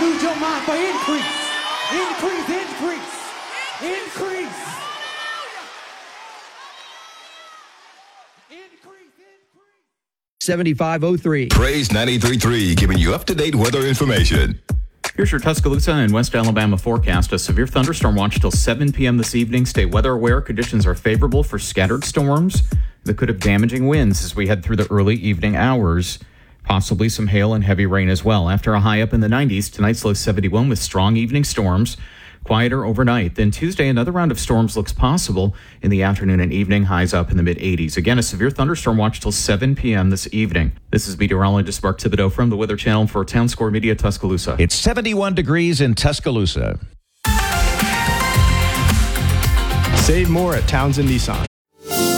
lose your mind for increase. Increase, increase, increase. Increase, increase. 7503. Praise 93.3, giving you up-to-date weather information. Here's your Tuscaloosa and West Alabama forecast. A severe thunderstorm watch till 7 p.m. this evening. Stay weather aware. Conditions are favorable for scattered storms that could have damaging winds as we head through the early evening hours. Possibly some hail and heavy rain as well. After a high up in the 90s, tonight's low 71 with strong evening storms. Quieter overnight. Then Tuesday, another round of storms looks possible in the afternoon and evening, highs up in the mid-80s. Again, a severe thunderstorm watch till 7 p.m. this evening. This is meteorologist Mark Thibodeau from the Weather Channel for Town Score Media Tuscaloosa. It's 71 degrees in Tuscaloosa. Save more at Townsend Nissan.